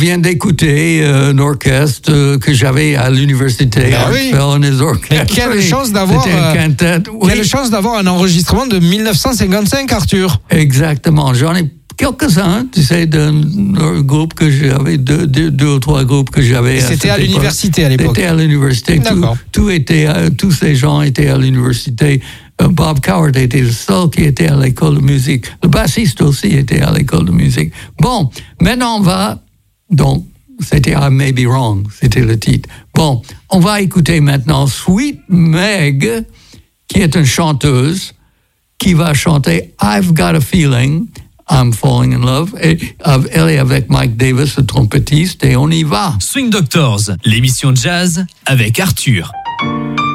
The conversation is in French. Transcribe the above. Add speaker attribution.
Speaker 1: vient d'écouter un orchestre que j'avais à l'université.
Speaker 2: Quelle chance d'avoir quelle chance d'avoir un enregistrement de 1955, Arthur.
Speaker 1: Exactement. J'en ai quelques-uns, tu sais, d'un groupe que j'avais, deux ou trois groupes que j'avais.
Speaker 2: C'était à l'université à l'époque.
Speaker 1: C'était à l'université.
Speaker 2: D'accord.
Speaker 1: Tous ces gens étaient à l'université. Bob Coward était le seul qui était à l'école de musique. Le bassiste aussi était à l'école de musique. Bon, maintenant on va... Donc, c'était I May Be Wrong, c'était le titre. Bon, on va écouter maintenant Sweet Meg, qui est une chanteuse, qui va chanter I've Got a Feeling, I'm Falling in Love. Et elle est avec Mike Davis, le trompettiste, et on y va.
Speaker 3: Swing Doctors, l'émission jazz avec Arthur.